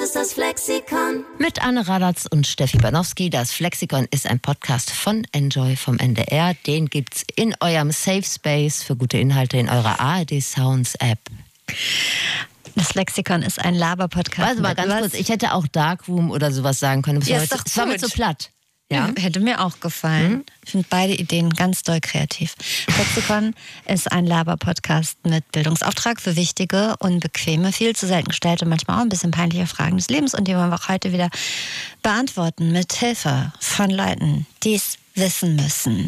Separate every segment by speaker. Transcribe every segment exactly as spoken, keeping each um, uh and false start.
Speaker 1: ist das Flexikon.
Speaker 2: Mit Anne Radatz und Steffi Banowski. Das Flexikon ist ein Podcast von Enjoy vom N D R. Den gibt's in eurem Safe Space für gute Inhalte in eurer A R D Sounds App.
Speaker 3: Das Lexikon ist ein Laber-Podcast.
Speaker 2: Also mal ganz
Speaker 3: was?
Speaker 2: kurz, ich hätte auch Darkroom oder sowas sagen können. Das
Speaker 3: Ja,
Speaker 2: war,
Speaker 3: ist
Speaker 2: mir,
Speaker 3: doch
Speaker 2: das war mir
Speaker 3: gut.
Speaker 2: zu platt.
Speaker 3: Ja.
Speaker 2: Ja.
Speaker 3: Hätte mir auch gefallen.
Speaker 2: Mhm.
Speaker 3: Ich finde beide Ideen ganz doll kreativ. Lexikon ist ein Laber-Podcast mit Bildungsauftrag für wichtige, unbequeme, viel zu selten gestellte, manchmal auch ein bisschen peinliche Fragen des Lebens, und die wollen wir auch heute wieder beantworten mit Hilfe von Leuten, die es wissen müssen.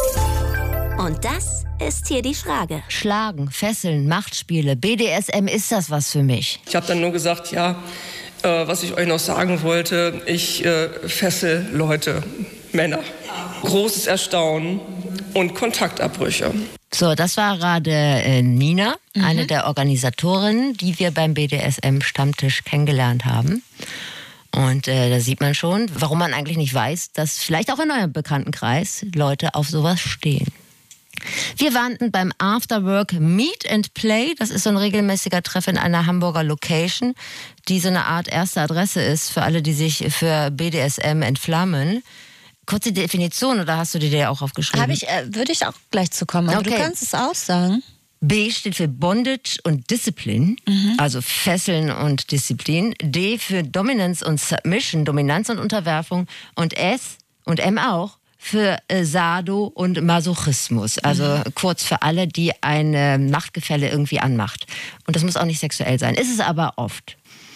Speaker 1: Und das ist hier die Frage.
Speaker 2: Schlagen, Fesseln, Machtspiele, B D S M, ist das was für mich?
Speaker 4: Ich habe dann nur gesagt, ja, äh, was ich euch noch sagen wollte, ich äh, fessel Leute, Männer. Großes Erstaunen und Kontaktabbrüche.
Speaker 2: So, das war gerade äh, Nina,
Speaker 3: Mhm.
Speaker 2: eine der Organisatorinnen, die wir beim B D S M-Stammtisch kennengelernt haben. Und äh, da sieht man schon, warum man eigentlich nicht weiß, dass vielleicht auch in eurem Bekanntenkreis Leute auf sowas stehen. Wir waren beim Afterwork Meet and Play. Das ist so ein regelmäßiger Treff in einer Hamburger Location, die so eine Art erste Adresse ist für alle, die sich für B D S M entflammen. Kurze Definition, oder hast du die dir auch aufgeschrieben?
Speaker 3: Habe ich, äh, würde ich auch gleich zu kommen, aber
Speaker 2: Okay.
Speaker 3: du kannst es auch sagen.
Speaker 2: B steht für Bondage und Discipline, also Fesseln und Disziplin. D für Dominance und Submission, Dominanz und Unterwerfung. Und S und M auch für äh, Sado und Masochismus. Also mhm. kurz für alle, die ein äh, Machtgefälle irgendwie anmacht. Und das muss auch nicht sexuell sein. Ist es aber oft.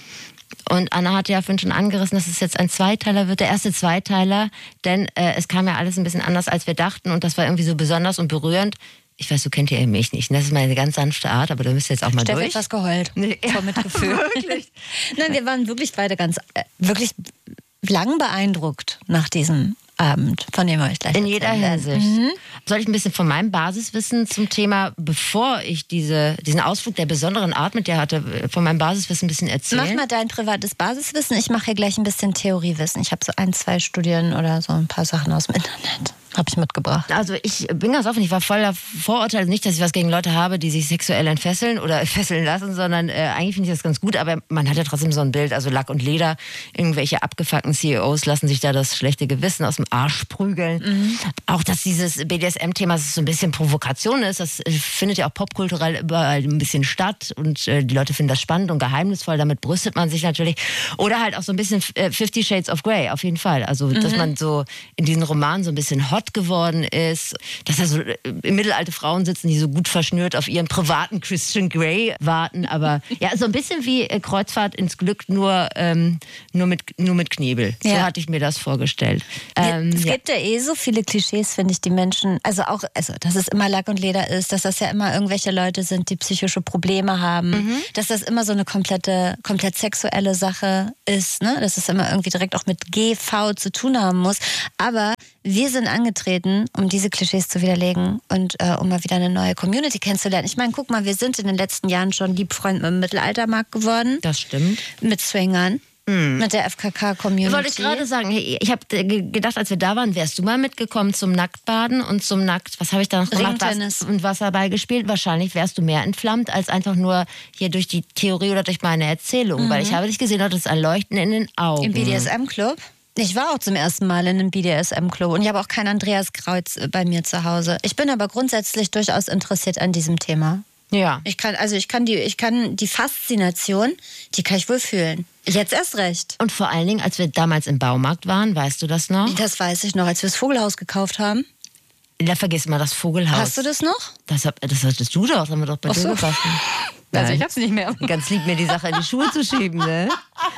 Speaker 2: Und Anna hat ja vorhin schon angerissen, dass es jetzt ein Zweiteiler wird, der erste Zweiteiler. Denn äh, es kam ja alles ein bisschen anders, als wir dachten. Und das war irgendwie so besonders und berührend. Ich weiß, du kennt ja mich nicht. Das ist meine ganz sanfte Art, aber du müsst jetzt auch mal
Speaker 3: Steffi
Speaker 2: durch.
Speaker 3: hat was geheult.
Speaker 2: Nee.
Speaker 3: Vor Mitgefühl.
Speaker 2: Wirklich?
Speaker 3: Nein, wir waren wirklich beide ganz, äh, wirklich lang beeindruckt nach diesem Abend, von dem wir euch gleich
Speaker 2: In jeder
Speaker 3: erzählen werden.
Speaker 2: Hinsicht.
Speaker 3: Mhm.
Speaker 2: Soll ich ein bisschen von meinem Basiswissen zum Thema, bevor ich diese, diesen Ausflug der besonderen Art mit dir hatte, von meinem Basiswissen ein bisschen erzählen?
Speaker 3: Mach mal dein privates Basiswissen. Ich mache hier gleich ein bisschen Theoriewissen. Ich habe so ein, zwei Studien oder so ein paar Sachen aus dem Internet. Habe ich mitgebracht.
Speaker 2: Also ich bin ganz offen, ich war voller Vorurteile. Nicht, dass ich was gegen Leute habe, die sich sexuell entfesseln oder fesseln lassen, sondern äh, eigentlich finde ich das ganz gut. Aber man hat ja trotzdem so ein Bild, also Lack und Leder. Irgendwelche abgefuckten C E Os lassen sich da das schlechte Gewissen aus dem Arsch prügeln. Mhm. Auch, dass dieses B D S M-Thema so ein bisschen Provokation ist, das äh, findet ja auch popkulturell überall ein bisschen statt. Und äh, die Leute finden das spannend und geheimnisvoll. Damit brüstet man sich natürlich. Oder halt auch so ein bisschen äh, Fifty Shades of Grey, auf jeden Fall. Also, mhm. dass man so in diesen Romanen so ein bisschen hot geworden ist, dass da so im Mittelalter Frauen sitzen, die so gut verschnürt auf ihren privaten Christian Grey warten, aber ja, so ein bisschen wie äh, Kreuzfahrt ins Glück, nur, ähm, nur, mit, nur mit Knebel. So
Speaker 3: Ja.
Speaker 2: hatte ich mir das vorgestellt. Ähm,
Speaker 3: es
Speaker 2: ja.
Speaker 3: gibt ja eh so viele Klischees, finde ich, die Menschen, also auch, also dass es immer Lack und Leder ist, dass das ja immer irgendwelche Leute sind, die psychische Probleme haben,
Speaker 2: Mhm.
Speaker 3: dass das immer so eine komplette, komplett sexuelle Sache ist, ne? Dass es immer irgendwie direkt auch mit G V zu tun haben muss. Aber wir sind angetreten, um diese Klischees zu widerlegen und äh, um mal wieder eine neue Community kennenzulernen. Ich meine, guck mal, wir sind in den letzten Jahren schon Liebfreund mit dem Mittelaltermarkt geworden,
Speaker 2: Das stimmt.
Speaker 3: mit Swingern, mit der F K K-Community.
Speaker 2: Wollte ich gerade sagen, hey, ich habe gedacht, als wir da waren, wärst du mal mitgekommen zum Nacktbaden und zum Nackt, was habe ich da noch gemacht?
Speaker 3: Ringtennis.
Speaker 2: Was, und Wasserball gespielt. Wahrscheinlich wärst du mehr entflammt, als einfach nur hier durch die Theorie oder durch meine Erzählung. Weil ich habe dich gesehen, hattest ein Leuchten in den Augen.
Speaker 3: Im B D S M-Club? Ich war auch zum ersten Mal in einem B D S M-Club und ich habe auch kein Andreas Kreuz bei mir zu Hause. Ich bin aber grundsätzlich durchaus interessiert an diesem Thema.
Speaker 2: Ja.
Speaker 3: Ich kann, also ich kann die, ich kann die Faszination, die kann ich wohl fühlen. Jetzt erst recht.
Speaker 2: Und vor allen Dingen, als wir damals im Baumarkt waren, weißt du das noch?
Speaker 3: Das weiß ich noch, als wir das Vogelhaus gekauft haben.
Speaker 2: Da vergiss mal das Vogelhaus.
Speaker 3: Hast du das noch?
Speaker 2: Das, hab, das hattest du doch, das haben wir doch bei
Speaker 3: Ach
Speaker 2: dir
Speaker 3: so.
Speaker 2: gepasst.
Speaker 3: Also ich hab's nicht mehr.
Speaker 2: Ganz lieb, mir die Sache in die Schuhe zu schieben, ne?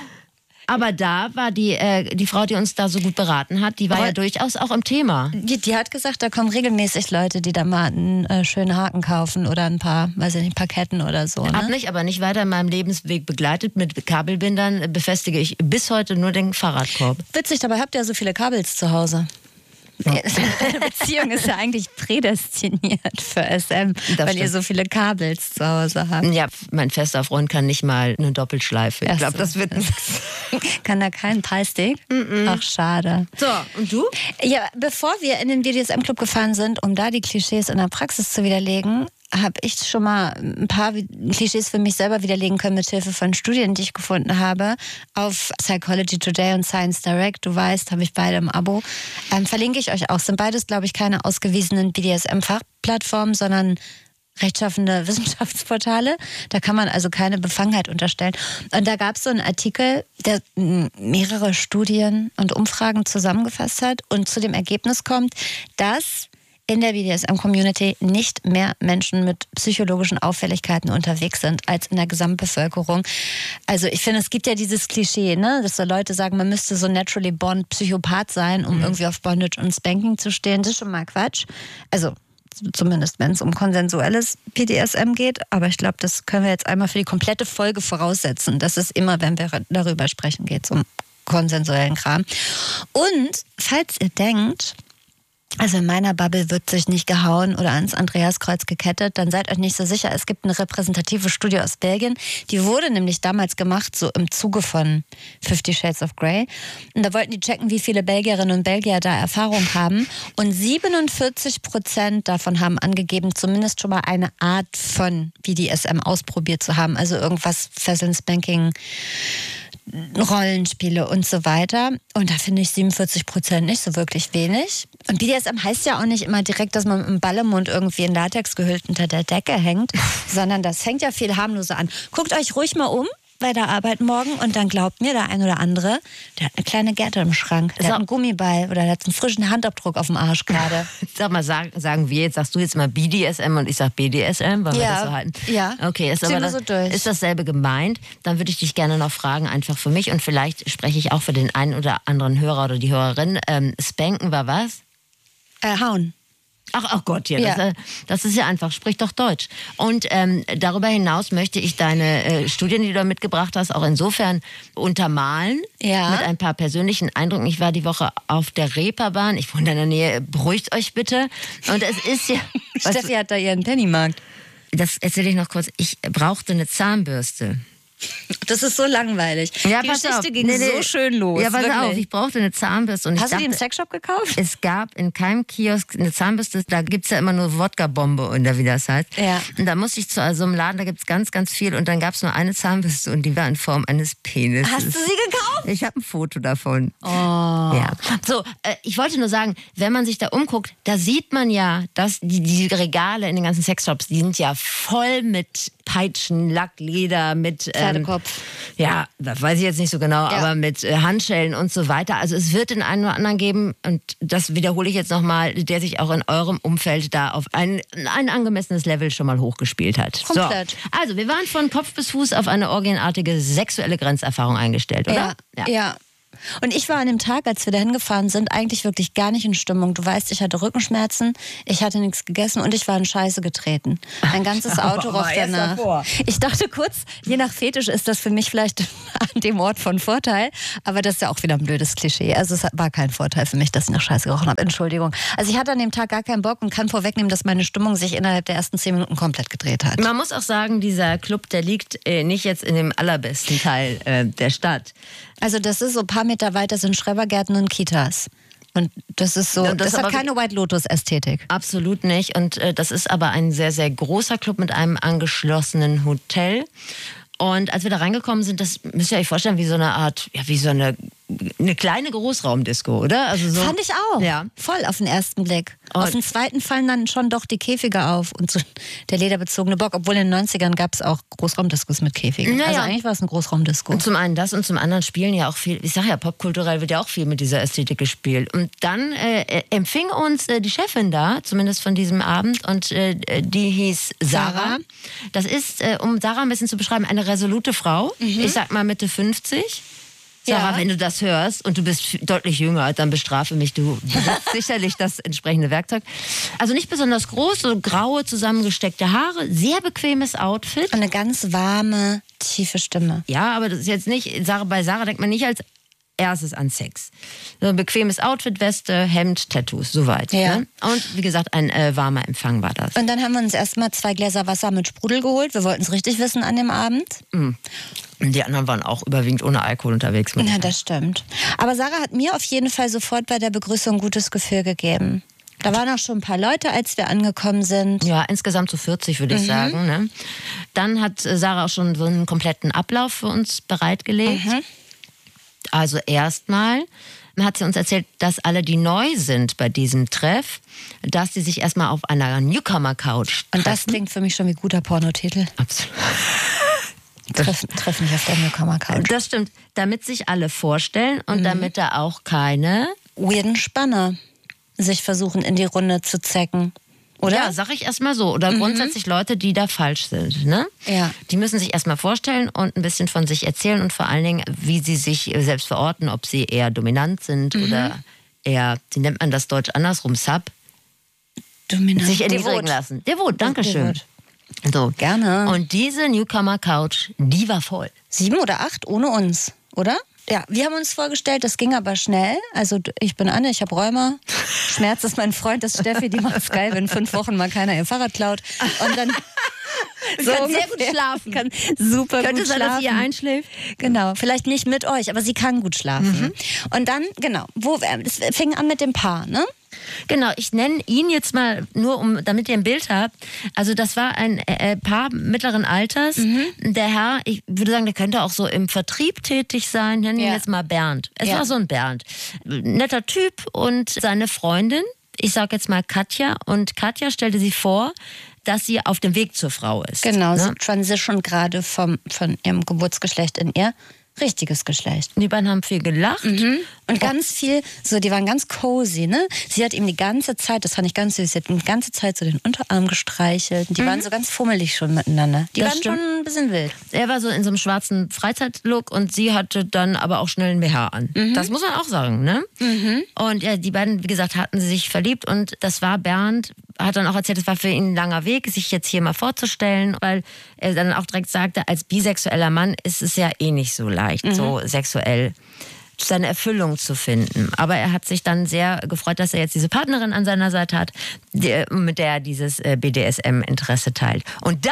Speaker 2: Aber da war die, äh, die Frau, die uns da so gut beraten hat, die war
Speaker 3: Aber-
Speaker 2: ja durchaus auch im Thema.
Speaker 3: Die, die hat gesagt, da kommen regelmäßig Leute, die da mal einen äh, schönen Haken kaufen oder ein paar, weiß ich nicht, ein paar Ketten oder so.
Speaker 2: Hab
Speaker 3: Ne?
Speaker 2: mich aber nicht weiter in meinem Lebensweg begleitet. Mit Kabelbindern äh, befestige ich bis heute nur den Fahrradkorb.
Speaker 3: Witzig, dabei habt ihr ja so viele Kabels zu Hause. Deine Beziehung ist ja eigentlich prädestiniert für S M,
Speaker 2: Das
Speaker 3: weil ihr
Speaker 2: stimmt.
Speaker 3: so viele Kabels zu Hause habt.
Speaker 2: Ja, mein fester Freund kann nicht mal eine Doppelschleife. Ich
Speaker 3: Ach
Speaker 2: glaube,
Speaker 3: so.
Speaker 2: das wird nichts.
Speaker 3: Kann da kein Preisstick? Ach, schade.
Speaker 2: So, und du?
Speaker 3: Ja, bevor wir in den B D S M-Club gefahren sind, um da die Klischees in der Praxis zu widerlegen, habe ich schon mal ein paar Klischees für mich selber widerlegen können mit Hilfe von Studien, die ich gefunden habe. Auf Psychology Today und Science Direct, du weißt, habe ich beide im Abo. Ähm, verlinke ich euch auch. Sind beides, glaube ich, keine ausgewiesenen B D S M-Fachplattformen, sondern rechtschaffende Wissenschaftsportale. Da kann man also keine Befangenheit unterstellen. Und da gab es so einen Artikel, der mehrere Studien und Umfragen zusammengefasst hat und zu dem Ergebnis kommt, dass in der B D S M-Community nicht mehr Menschen mit psychologischen Auffälligkeiten unterwegs sind als in der Gesamtbevölkerung. Also ich finde, es gibt ja dieses Klischee, ne, dass so Leute sagen, man müsste so naturally born Psychopath sein, um mhm. irgendwie auf Bondage und Spanking zu stehen. Das ist schon mal Quatsch. Also zumindest wenn es um konsensuelles P D S M geht. Aber ich glaube, das können wir jetzt einmal für die komplette Folge voraussetzen. Das ist immer, wenn wir darüber sprechen, geht es um konsensuellen Kram. Und falls ihr denkt, also in meiner Bubble wird sich nicht gehauen oder ans Andreaskreuz gekettet, dann seid euch nicht so sicher. Es gibt eine repräsentative Studie aus Belgien, die wurde nämlich damals gemacht, so im Zuge von Fifty Shades of Grey. Und da wollten die checken, wie viele Belgierinnen und Belgier da Erfahrung haben. Und siebenundvierzig Prozent davon haben angegeben, zumindest schon mal eine Art von B D S M ausprobiert zu haben. Also irgendwas Fesseln, Spanking, Rollenspiele und so weiter. Und da finde ich siebenundvierzig Prozent nicht so wirklich wenig. Und B D S M heißt ja auch nicht immer direkt, dass man mit einem Ball im Mund irgendwie in Latex gehüllt unter der Decke hängt, sondern das fängt ja viel harmloser an. Guckt euch ruhig mal um bei der Arbeit morgen und dann glaubt mir, der ein oder andere, der hat eine kleine Gerte im Schrank, der so. hat einen Gummiball oder der hat einen frischen Handabdruck auf dem Arsch gerade.
Speaker 2: Sag mal, sag, sagen wir jetzt, sagst du jetzt mal B D S M und ich sag B D S M, wollen
Speaker 3: ja.
Speaker 2: wir das so halten?
Speaker 3: Ja,
Speaker 2: okay, ist, aber das, so durch. Ist dasselbe gemeint? Dann würde ich dich gerne noch fragen, einfach für mich und vielleicht spreche ich auch für den einen oder anderen Hörer oder die Hörerin. Ähm, Spanken war was?
Speaker 3: Äh, hauen.
Speaker 2: Ach, ach Gott, ja,
Speaker 3: ja.
Speaker 2: Das, das ist ja einfach, sprich doch Deutsch. Und ähm, darüber hinaus möchte ich deine äh, Studien, die du da mitgebracht hast, auch insofern untermalen
Speaker 3: ja.
Speaker 2: mit ein paar persönlichen Eindrücken. Ich war die Woche auf der Reeperbahn, ich wohne in der Nähe, beruhigt euch bitte. Und es ist ja...
Speaker 3: Steffi hat da ihren Pennymarkt.
Speaker 2: Das erzähle ich noch kurz. Ich brauchte eine Zahnbürste.
Speaker 3: Das ist so langweilig.
Speaker 2: Ja,
Speaker 3: die
Speaker 2: pass
Speaker 3: Geschichte
Speaker 2: auf.
Speaker 3: ging
Speaker 2: nee, nee.
Speaker 3: so schön los.
Speaker 2: Ja, pass
Speaker 3: wirklich.
Speaker 2: auf, ich brauchte eine Zahnbürste. Und ich
Speaker 3: Hast
Speaker 2: dachte,
Speaker 3: du die im Sexshop gekauft?
Speaker 2: Es gab in keinem Kiosk eine Zahnbürste, da gibt es ja immer nur Wodka-Bombe oder wie das heißt.
Speaker 3: Ja.
Speaker 2: Und da musste ich zu so einem Laden, da gibt es ganz, ganz viel und dann gab es nur eine Zahnbürste und die war in Form eines Penises.
Speaker 3: Hast du sie gekauft?
Speaker 2: Ich habe ein Foto davon.
Speaker 3: Oh.
Speaker 2: Ja. So, äh, ich wollte nur sagen, wenn man sich da umguckt, da sieht man ja, dass die, die Regale in den ganzen Sexshops, die sind ja voll mit Peitschen, Lack, Leder, mit...
Speaker 3: Pferdekopf.
Speaker 2: Ähm, ja, das weiß ich jetzt nicht so genau, ja. aber mit äh, Handschellen und so weiter. Also es wird den einen oder anderen geben, und das wiederhole ich jetzt nochmal, der sich auch in eurem Umfeld da auf ein, ein angemessenes Level schon mal hochgespielt hat.
Speaker 3: Komplett.
Speaker 2: So. Also wir waren von Kopf bis Fuß auf eine orgienartige sexuelle Grenzerfahrung eingestellt, oder?
Speaker 3: Ja, ja. ja. Und ich war an dem Tag, als wir da hingefahren sind, eigentlich wirklich gar nicht in Stimmung. Du weißt, ich hatte Rückenschmerzen, ich hatte nichts gegessen und ich war in Scheiße getreten. Mein ganzes Auto roch danach. Ich dachte kurz, je nach Fetisch ist das für mich vielleicht an dem Ort von Vorteil, aber das ist ja auch wieder ein blödes Klischee. Also es war kein Vorteil für mich, dass ich nach Scheiße gerochen habe. Entschuldigung. Also ich hatte an dem Tag gar keinen Bock und kann vorwegnehmen, dass meine Stimmung sich innerhalb der ersten zehn Minuten komplett gedreht hat.
Speaker 2: Man muss auch sagen, dieser Club, der liegt äh, nicht jetzt in dem allerbesten Teil äh, der Stadt.
Speaker 3: Also das ist so ein paar Meter weiter sind Schrebergärten und Kitas. Und das ist so,
Speaker 2: ja, das,
Speaker 3: das hat keine White Lotus-Ästhetik.
Speaker 2: Absolut nicht. Und äh, das ist aber ein sehr, sehr großer Club mit einem angeschlossenen Hotel. Und als wir da reingekommen sind, das müsst ihr euch vorstellen, wie so eine Art, ja, wie so eine, eine kleine Großraumdisco, oder? Also so,
Speaker 3: fand ich auch.
Speaker 2: Ja.
Speaker 3: Voll auf den ersten Blick.
Speaker 2: Und
Speaker 3: auf den zweiten fallen dann schon doch die Käfige auf und so der lederbezogene Bock. Obwohl in den neunzigern gab es auch Großraumdiskos mit Käfigen.
Speaker 2: Naja.
Speaker 3: Also eigentlich war es eine Großraumdisco.
Speaker 2: Und zum einen das und zum anderen spielen ja auch viel, ich sage ja, popkulturell wird ja auch viel mit dieser Ästhetik gespielt. Und dann äh, empfing uns äh, die Chefin da, zumindest von diesem Abend, und äh, die hieß Sarah.
Speaker 3: Sarah.
Speaker 2: Das ist, äh, um Sarah ein bisschen zu beschreiben, eine resolute Frau. Mhm. Ich sag mal Mitte fünfzig. Sarah, ja. Wenn du das hörst und du bist deutlich jünger, dann bestrafe mich, du besitzt sicherlich das entsprechende Werkzeug. Also nicht besonders groß, so graue, zusammengesteckte Haare, sehr bequemes Outfit.
Speaker 3: Und eine ganz warme, tiefe Stimme.
Speaker 2: Ja, aber das ist jetzt nicht, Sarah, bei Sarah denkt man nicht als erstes an Sex. So ein bequemes Outfit, Weste, Hemd, Tattoos, soweit.
Speaker 3: Ja.
Speaker 2: Ne? Und wie gesagt, ein äh, warmer Empfang war das.
Speaker 3: Und dann haben wir uns erstmal zwei Gläser Wasser mit Sprudel geholt. Wir wollten es richtig wissen an dem Abend.
Speaker 2: Mhm. Die anderen waren auch überwiegend ohne Alkohol unterwegs.
Speaker 3: Ja, das stimmt. Aber Sarah hat mir auf jeden Fall sofort bei der Begrüßung ein gutes Gefühl gegeben. Da waren auch schon ein paar Leute, als wir angekommen sind.
Speaker 2: Ja, insgesamt so vierzig, würde ich mhm. sagen. Ne? Dann hat Sarah auch schon so einen kompletten Ablauf für uns bereitgelegt. Mhm. Also erstmal hat sie uns erzählt, dass alle, die neu sind bei diesem Treff, dass sie sich erstmal auf einer Newcomer-Couch treffen.
Speaker 3: Und das klingt für mich schon wie guter Pornotitel.
Speaker 2: Absolut.
Speaker 3: Treffen, treffen mich auf der Newcomer-Couch.
Speaker 2: Das stimmt. Damit sich alle vorstellen und mhm. damit da auch keine
Speaker 3: weirden Spanner sich versuchen in die Runde zu zecken. Oder?
Speaker 2: Ja, sag ich erstmal so. Oder mhm. grundsätzlich Leute, die da falsch sind. Ne?
Speaker 3: Ja.
Speaker 2: Die müssen sich erstmal vorstellen und ein bisschen von sich erzählen und vor allen Dingen, wie sie sich selbst verorten, ob sie eher dominant sind mhm. oder eher, wie nennt man das Deutsch andersrum, Sub?
Speaker 3: Dominant.
Speaker 2: Sich erniedrigen lassen. Devot, dankeschön.
Speaker 3: Devot.
Speaker 2: So.
Speaker 3: Gerne.
Speaker 2: Und diese Newcomer-Couch, die war voll.
Speaker 3: Sieben oder acht ohne uns, oder? Ja, wir haben uns vorgestellt, das ging aber schnell. Also ich bin Anne, ich habe Rheuma. Schmerz ist mein Freund, das ist Steffi, die macht's geil, wenn fünf Wochen mal keiner ihr Fahrrad klaut. Und dann
Speaker 2: so kann sehr gut schlafen.
Speaker 3: Kann super
Speaker 2: Könnte
Speaker 3: gut
Speaker 2: sein,
Speaker 3: schlafen.
Speaker 2: dass ihr einschläft?
Speaker 3: Genau, vielleicht nicht mit euch, aber sie kann gut schlafen. Mhm. Und dann, genau, wo es fing an mit dem Paar, ne?
Speaker 2: Genau, ich nenne ihn jetzt mal nur, um, damit ihr ein Bild habt. Also das war ein äh, Paar mittleren Alters. Mhm. Der Herr, ich würde sagen, der könnte auch so im Vertrieb tätig sein. Nennen wir ihn jetzt mal Bernd. Es
Speaker 3: ja.
Speaker 2: war so ein Bernd. Netter Typ und seine Freundin, ich sage jetzt mal Katja. Und Katja stellte sie vor, dass sie auf dem Weg zur Frau ist.
Speaker 3: Genau,
Speaker 2: ne?
Speaker 3: sie transition gerade vom von ihrem Geburtsgeschlecht in ihr richtiges Geschlecht.
Speaker 2: Die beiden haben viel gelacht.
Speaker 3: Mhm. Und ganz viel, so die waren ganz cozy, ne? Sie hat ihm die ganze Zeit, das fand ich ganz süß, sie hat ihm die ganze Zeit so den Unterarm gestreichelt. Die mhm. waren so ganz fummelig schon miteinander. Die das waren stimmt. schon ein bisschen wild.
Speaker 2: Er war so in so einem schwarzen Freizeitlook und sie hatte dann aber auch schnell einen B H an. Mhm. Das muss man auch sagen, ne? Mhm. Und ja, die beiden, wie gesagt, hatten sie sich verliebt und das war Bernd, hat dann auch erzählt, es war für ihn ein langer Weg, sich jetzt hier mal vorzustellen, weil er dann auch direkt sagte, als bisexueller Mann ist es ja eh nicht so leicht, mhm. so sexuell seine Erfüllung zu finden. Aber er hat sich dann sehr gefreut, dass er jetzt diese Partnerin an seiner Seite hat, die, mit der er dieses B D S M-Interesse teilt. Und da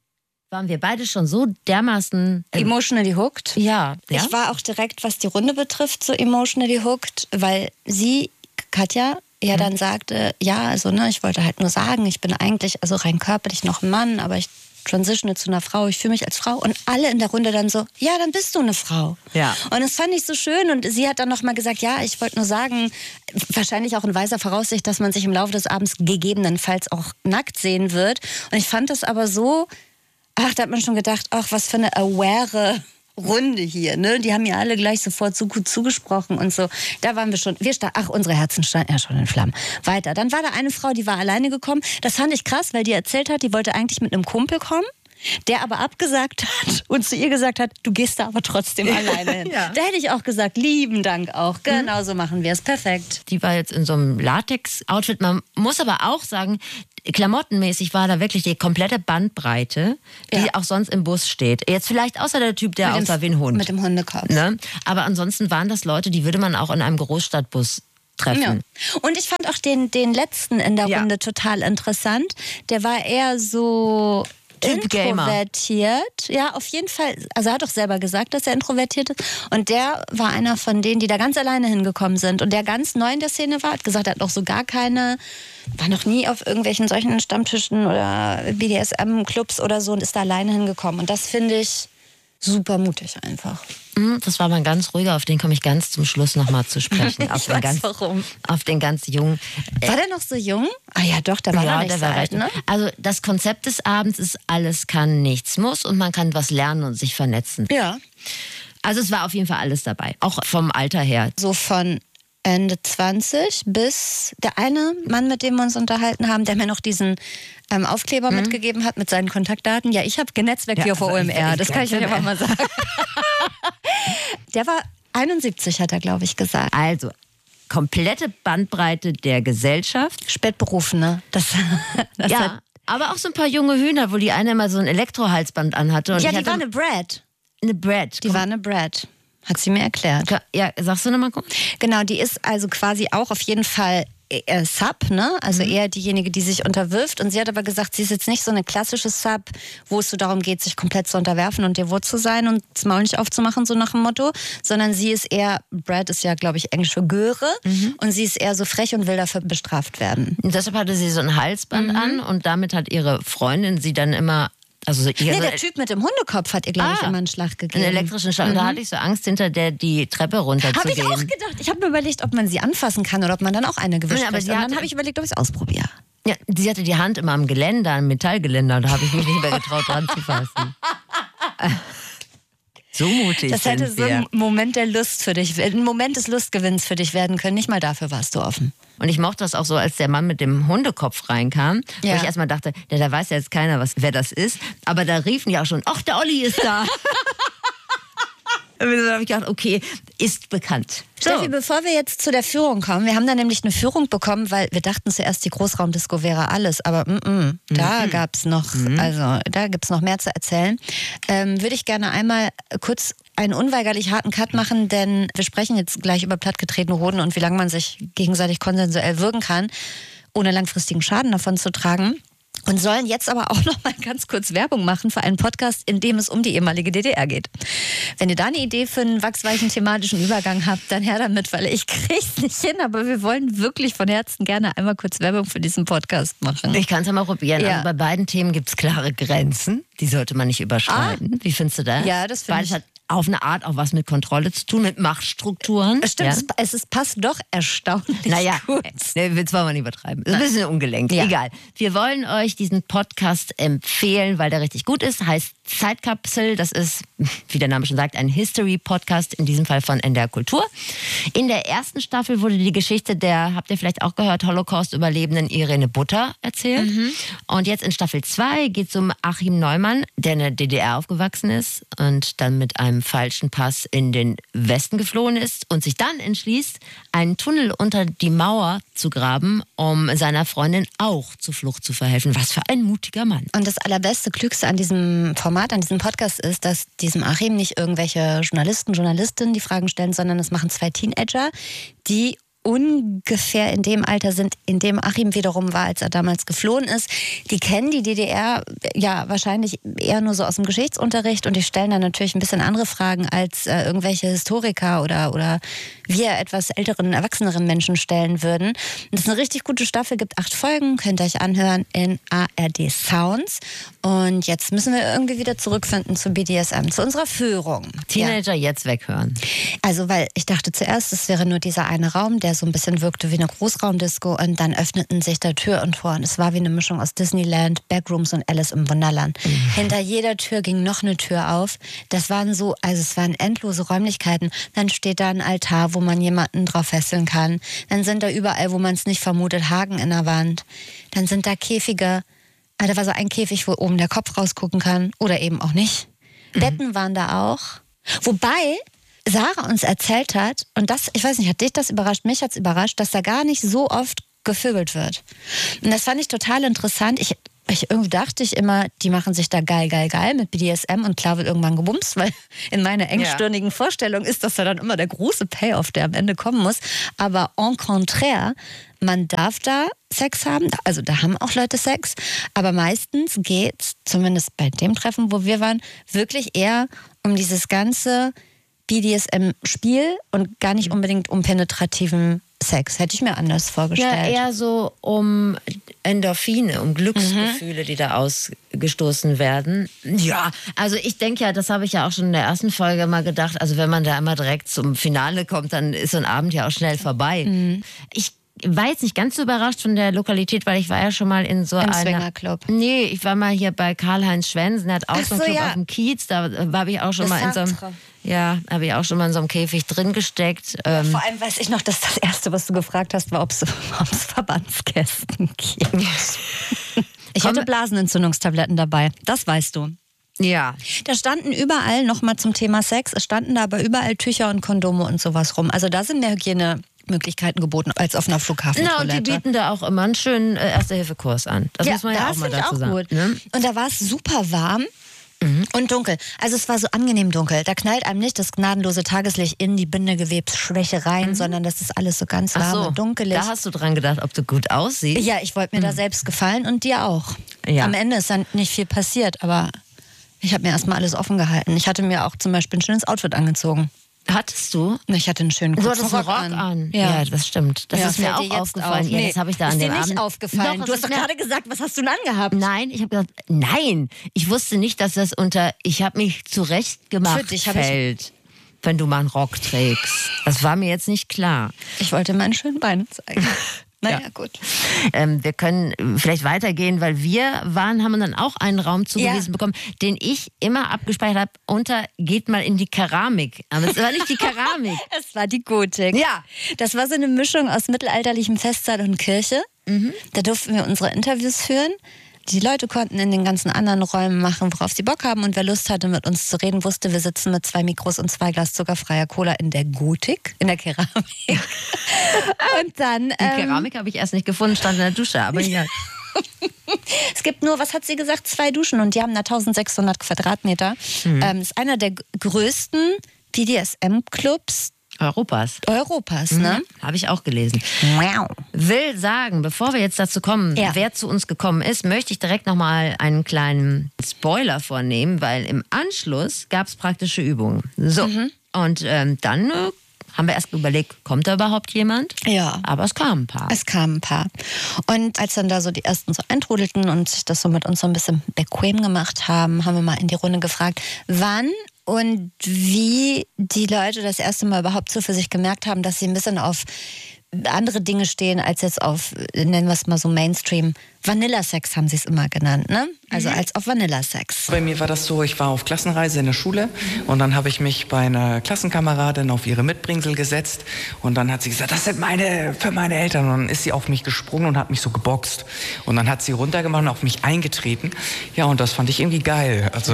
Speaker 2: waren wir beide schon so dermaßen
Speaker 3: Ähm, emotionally hooked.
Speaker 2: Ja, ja.
Speaker 3: Ich war auch direkt, was die Runde betrifft, so emotionally hooked, weil sie, Katja, ja dann sagte, ja, also ne, ich wollte halt nur sagen, ich bin eigentlich, also rein körperlich noch ein Mann, aber ich transitione zu einer Frau, ich fühle mich als Frau. Und alle in der Runde dann so, ja, dann bist du eine Frau.
Speaker 2: Ja.
Speaker 3: Und das fand ich so schön. Und sie hat dann nochmal gesagt, ja, ich wollte nur sagen, wahrscheinlich auch in weiser Voraussicht, dass man sich im Laufe des Abends gegebenenfalls auch nackt sehen wird. Und ich fand das aber so, ach, da hat man schon gedacht, ach, was für eine aware Runde hier, ne? Die haben ja alle gleich sofort so gut zugesprochen und so. Da waren wir schon, wir sta- ach, unsere Herzen standen ja schon in Flammen. Weiter. Dann war da eine Frau, die war alleine gekommen. Das fand ich krass, weil die erzählt hat, die wollte eigentlich mit einem Kumpel kommen, der aber abgesagt hat und zu ihr gesagt hat, du gehst da aber trotzdem alleine hin. Ja. Da hätte ich auch gesagt, lieben Dank auch. Genau so machen wir es. Perfekt.
Speaker 2: Die war jetzt in so einem Latex-Outfit. Man muss aber auch sagen, klamottenmäßig war da wirklich die komplette Bandbreite, die ja. auch sonst im Bus steht. Jetzt vielleicht außer der Typ, der aussah wie ein Hund.
Speaker 3: Mit dem Hundekopf.
Speaker 2: Ne? Aber ansonsten waren das Leute, die würde man auch in einem Großstadtbus treffen.
Speaker 3: Ja. Und ich fand auch den, den letzten in der
Speaker 2: ja.
Speaker 3: Runde total interessant. Der war eher so
Speaker 2: Typ
Speaker 3: introvertiert. Ja, auf jeden Fall. Also er hat doch selber gesagt, dass er introvertiert ist. Und der war einer von denen, die da ganz alleine hingekommen sind. Und der ganz neu in der Szene war, hat gesagt, er hat noch so gar keine, war noch nie auf irgendwelchen solchen Stammtischen oder B D S M-Clubs oder so und ist da alleine hingekommen. Und das finde ich super mutig einfach.
Speaker 2: Das war mal ein ganz ruhiger, auf den komme ich ganz zum Schluss nochmal zu sprechen. Auf
Speaker 3: ich
Speaker 2: den
Speaker 3: weiß
Speaker 2: ganz,
Speaker 3: warum.
Speaker 2: Auf den ganz jungen.
Speaker 3: War der noch so jung? Ah ja, doch, der war
Speaker 2: ja,
Speaker 3: noch nicht
Speaker 2: der
Speaker 3: so
Speaker 2: war
Speaker 3: alt,
Speaker 2: recht.
Speaker 3: ne?
Speaker 2: Also das Konzept des Abends ist, alles kann, nichts muss und man kann was lernen und sich vernetzen.
Speaker 3: Ja.
Speaker 2: Also es war auf jeden Fall alles dabei, auch vom Alter her.
Speaker 3: So von Ende zwanzig bis der eine Mann, mit dem wir uns unterhalten haben, der mir noch diesen ähm, Aufkleber mhm. mitgegeben hat mit seinen Kontaktdaten. Ja, ich habe genetzwerkt
Speaker 2: ja,
Speaker 3: wie auf
Speaker 2: also
Speaker 3: O M R,
Speaker 2: ich, ich
Speaker 3: das kann ich euch einfach mal sagen. Der war einundsiebzig, hat er, glaube ich, gesagt.
Speaker 2: Also, komplette Bandbreite der Gesellschaft.
Speaker 3: Spätberufene. Das, das
Speaker 2: ja,
Speaker 3: hat,
Speaker 2: aber auch so ein paar junge Hühner, wo die eine mal so ein Elektrohalsband anhatte. Und
Speaker 3: ja,
Speaker 2: ich
Speaker 3: die
Speaker 2: hatte
Speaker 3: war eine Brad.
Speaker 2: Eine Brad.
Speaker 3: Die war eine Brad. Hat sie mir erklärt.
Speaker 2: Ja, sagst du nochmal kurz?
Speaker 3: Genau, die ist also quasi auch auf jeden Fall eher Sub, ne? Also mhm. eher diejenige, die sich unterwirft. Und sie hat aber gesagt, sie ist jetzt nicht so eine klassische Sub, wo es so darum geht, sich komplett zu unterwerfen und devot zu sein und das Maul nicht aufzumachen, so nach dem Motto. Sondern sie ist eher, Brad ist ja, glaube ich, Englisch für Göre. Mhm. Und sie ist eher so frech und will dafür bestraft werden.
Speaker 2: Und deshalb hatte sie so ein Halsband mhm. an und damit hat ihre Freundin sie dann immer... Also so
Speaker 3: nee, der Typ mit dem Hundekopf hat ihr, glaube ich, ah, immer einen Schlag gegeben.
Speaker 2: Einen elektrischen Schlag. Mhm. Da hatte ich so Angst, hinter der die Treppe runterzugehen.
Speaker 3: Habe ich auch gedacht. Ich habe mir überlegt, ob man sie anfassen kann oder ob man dann auch eine gewischt ja, aber kriegt. Und dann habe ich überlegt, ob ich es ausprobiere.
Speaker 2: Ja, sie hatte die Hand immer am Geländer, am Metallgeländer. Und da habe ich mich nicht mehr getraut, dran zu fassen. So mutig.
Speaker 3: Das hätte so ein Moment der Lust für dich, ein Moment des Lustgewinns für dich werden können. Nicht mal dafür warst du offen.
Speaker 2: Und ich mochte das auch so, als der Mann mit dem Hundekopf reinkam, ja. wo ich erstmal dachte, ja, da weiß ja jetzt keiner, was, wer das ist. Aber da riefen die auch schon, ach, der Olli ist da. Und dann habe ich gedacht, okay, ist bekannt. So.
Speaker 3: Steffi, bevor wir jetzt zu der Führung kommen, wir haben da nämlich eine Führung bekommen, weil wir dachten zuerst, die Großraumdisco wäre alles, aber mm -mm, da mm -mm. gab es noch, mm. also da gibt es noch mehr zu erzählen. Ähm, würde ich gerne einmal kurz einen unweigerlich harten Cut machen, denn wir sprechen jetzt gleich über plattgetretene Hoden und wie lange man sich gegenseitig konsensuell würgen kann, ohne langfristigen Schaden davon zu tragen. Und sollen jetzt aber auch noch mal ganz kurz Werbung machen für einen Podcast, in dem es um die ehemalige D D R geht. Wenn ihr da eine Idee für einen wachsweichen thematischen Übergang habt, dann her damit, weil ich krieg's nicht hin, aber wir wollen wirklich von Herzen gerne einmal kurz Werbung für diesen Podcast machen.
Speaker 2: Ich kann es ja mal probieren. Ja. Also bei beiden Themen gibt es klare Grenzen, die sollte man nicht überschreiten. Ah. Wie findest du das?
Speaker 3: Ja, das finde ich.
Speaker 2: Hat auf eine Art auch was mit Kontrolle zu tun, mit Machtstrukturen.
Speaker 3: Stimmt,
Speaker 2: ja.
Speaker 3: es, es passt doch erstaunlich
Speaker 2: naja,
Speaker 3: gut.
Speaker 2: Ne, jetzt wollen wir nicht übertreiben. Ist ein bisschen ungelenkt. Ja. Egal. Wir wollen euch diesen Podcast empfehlen, weil der richtig gut ist. Heißt Zeitkapsel. Das ist, wie der Name schon sagt, ein History-Podcast, in diesem Fall von N D R Kultur. In der ersten Staffel wurde die Geschichte der, habt ihr vielleicht auch gehört, Holocaust-Überlebenden Irene Butter erzählt. Mhm. Und jetzt in Staffel zwei geht es um Achim Neumann, der in der D D R aufgewachsen ist und dann mit einem falschen Pass in den Westen geflohen ist und sich dann entschließt, einen Tunnel unter die Mauer zu graben, um seiner Freundin auch zur Flucht zu verhelfen. Was für ein mutiger Mann.
Speaker 3: Und das allerbeste, Klügste an diesem Format, an diesem Podcast ist, dass diesem Achim nicht irgendwelche Journalisten, Journalistinnen die Fragen stellen, sondern es machen zwei Teenager, die ungefähr in dem Alter sind, in dem Achim wiederum war, als er damals geflohen ist. Die kennen die D D R ja wahrscheinlich eher nur so aus dem Geschichtsunterricht und die stellen dann natürlich ein bisschen andere Fragen, als äh, irgendwelche Historiker oder, oder wir etwas älteren, erwachseneren Menschen stellen würden. Das ist eine richtig gute Staffel, gibt acht Folgen, könnt ihr euch anhören in A R D Sounds. Und jetzt müssen wir irgendwie wieder zurückfinden zu B D S M, zu unserer Führung.
Speaker 2: Teenager ja. Jetzt weghören.
Speaker 3: Also, weil ich dachte zuerst, es wäre nur dieser eine Raum, der so ein bisschen wirkte wie eine Großraumdisco und dann öffneten sich da Tür und Tor und es war wie eine Mischung aus Disneyland, Backrooms und Alice im Wunderland. Mhm. Hinter jeder Tür ging noch eine Tür auf. Das waren so, also es waren endlose Räumlichkeiten. Dann steht da ein Altar, wo man jemanden drauf fesseln kann. Dann sind da überall, wo man es nicht vermutet, Haken in der Wand. Dann sind da Käfige. Ah, da war so ein Käfig, wo oben der Kopf rausgucken kann oder eben auch nicht. Mhm. Betten waren da auch. Wobei Sarah uns erzählt hat, und das, ich weiß nicht, hat dich das überrascht, mich hat es überrascht, dass da gar nicht so oft gevögelt wird. Und das fand ich total interessant. Ich, ich irgendwie dachte ich immer, die machen sich da geil, geil, geil mit B D S M und klar wird irgendwann gebumst, weil in meiner engstirnigen ja. Vorstellung ist das ja dann immer der große Payoff, der am Ende kommen muss. Aber en contraire, man darf da Sex haben, also da haben auch Leute Sex, aber meistens geht's, zumindest bei dem Treffen, wo wir waren, wirklich eher um dieses ganze B D S M-Spiel und gar nicht unbedingt um penetrativen Sex. Hätte ich mir anders vorgestellt.
Speaker 2: Ja, eher so um Endorphine, um Glücksgefühle, mhm. die da ausgestoßen werden. Ja, also ich denke ja, das habe ich ja auch schon in der ersten Folge mal gedacht, also wenn man da immer direkt zum Finale kommt, dann ist so ein Abend ja auch schnell vorbei. Mhm. Ich war jetzt nicht ganz so überrascht von der Lokalität, weil ich war ja schon mal in so
Speaker 3: Im
Speaker 2: einer...
Speaker 3: Swingerclub.
Speaker 2: Nee, ich war mal hier bei Karl-Heinz Schwensen, der hat auch so einen Club
Speaker 3: ja.
Speaker 2: auf dem Kiez, da habe ich auch schon
Speaker 3: das
Speaker 2: mal in so einem... Ja, habe ich auch schon mal in so einem Käfig drin gesteckt.
Speaker 3: Ja, ähm, vor allem weiß ich noch, dass das Erste, was du gefragt hast, war, ob es Verbandskästen gibt. Ich hatte Blasenentzündungstabletten dabei, das weißt du.
Speaker 2: Ja.
Speaker 3: Da standen überall, nochmal zum Thema Sex, es standen da aber überall Tücher und Kondome und sowas rum. Also da sind mehr Hygienemöglichkeiten geboten als auf einer Flughafentoilette.
Speaker 2: Na, und die bieten da auch immer einen schönen äh, Erste-Hilfe-Kurs an. Das
Speaker 3: ja,
Speaker 2: muss man ja
Speaker 3: das
Speaker 2: auch mal
Speaker 3: dazu
Speaker 2: auch
Speaker 3: sagen.
Speaker 2: Gut. Ne?
Speaker 3: Und da war es super warm. Mhm. Und dunkel. Also es war so angenehm dunkel. Da knallt einem nicht das gnadenlose Tageslicht in die Bindegewebsschwäche rein, mhm. sondern das ist alles so ganz warm
Speaker 2: so,
Speaker 3: und dunkelig.
Speaker 2: Da hast du dran gedacht, ob du gut aussiehst?
Speaker 3: Ja, ich wollte mir mhm. da selbst gefallen und dir auch. Ja. Am Ende ist dann nicht viel passiert, aber ich habe mir erstmal alles offen gehalten. Ich hatte mir auch zum Beispiel ein schönes Outfit angezogen.
Speaker 2: Hattest du?
Speaker 3: Ich hatte einen schönen kurzen
Speaker 2: Rock, Rock an. an. Ja. ja, das stimmt. Das ja, ist mir auch aufgefallen. Auf. Ja,
Speaker 3: nee,
Speaker 2: das habe ich da an dem
Speaker 3: Abend.
Speaker 2: Ist dir nicht
Speaker 3: aufgefallen? Doch, du hast doch gerade gesagt, was hast du denn angehabt?
Speaker 2: Nein, ich habe gesagt, nein. Ich wusste nicht, dass das unter ich habe mich zurecht gemacht
Speaker 3: Für dich
Speaker 2: fällt, ich... wenn du mal einen Rock trägst. Das war mir jetzt nicht klar.
Speaker 3: Ich wollte meine schönen Beine zeigen. Naja, ja. gut.
Speaker 2: Ähm, wir können vielleicht weitergehen, weil wir waren, haben dann auch einen Raum zugewiesen ja. bekommen, den ich immer abgespeichert habe unter geht mal in die Keramik. Aber es war nicht die Keramik.
Speaker 3: Es war die Gotik.
Speaker 2: Ja.
Speaker 3: Das war so eine Mischung aus mittelalterlichem Festsaal und Kirche. Mhm. Da durften wir unsere Interviews führen. Die Leute konnten in den ganzen anderen Räumen machen, worauf sie Bock haben. Und wer Lust hatte, mit uns zu reden, wusste, wir sitzen mit zwei Mikros und zwei Glas zuckerfreier Cola in der Gotik, in der Keramik. Und dann...
Speaker 2: Die ähm, Keramik habe ich erst nicht gefunden, stand in der Dusche, aber ja.
Speaker 3: Es gibt nur, was hat sie gesagt, zwei Duschen und die haben da eintausendsechshundert Quadratmeter. Mhm. Ähm, ist einer der größten B D S M-Clubs
Speaker 2: Europas.
Speaker 3: Europas, ne?
Speaker 2: Mhm, habe ich auch gelesen.
Speaker 3: Wow.
Speaker 2: Will sagen, bevor wir jetzt dazu kommen, ja. wer zu uns gekommen ist, möchte ich direkt nochmal einen kleinen Spoiler vornehmen, weil im Anschluss gab es praktische Übungen. So, mhm. und ähm, dann äh, haben wir erst überlegt, kommt da überhaupt jemand?
Speaker 3: Ja.
Speaker 2: Aber es kamen ein paar.
Speaker 3: Es kamen ein paar. Und als dann da so die ersten so eintrudelten und sich das so mit uns so ein bisschen bequem gemacht haben, haben wir mal in die Runde gefragt, wann und wie die Leute das erste Mal überhaupt so für sich gemerkt haben, dass sie ein bisschen auf andere Dinge stehen, als jetzt auf, nennen wir es mal so Mainstream. Vanilla-Sex haben sie es immer genannt, ne? Also als auf Vanilla-Sex.
Speaker 5: Bei mir war das so, ich war auf Klassenreise in der Schule und dann habe ich mich bei einer Klassenkameradin auf ihre Mitbringsel gesetzt und dann hat sie gesagt, das sind meine, für meine Eltern. Und dann ist sie auf mich gesprungen und hat mich so geboxt. Und dann hat sie runtergemacht und auf mich eingetreten. Ja, und das fand ich irgendwie geil. Also